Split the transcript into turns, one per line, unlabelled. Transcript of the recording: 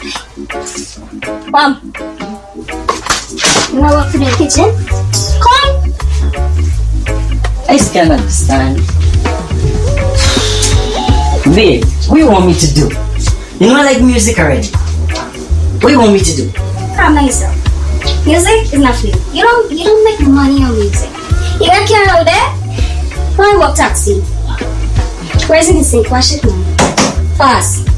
Mom, you wanna walk to the kitchen? Come!
I still can't understand. Babe, what do you want me to do? You know I like music already. What do you want me to do?
Calm down yourself. Music is not free. You don't make money on music. You got Karen over there? Go and walk taxi. Where's the sink? Wash it now. Fast.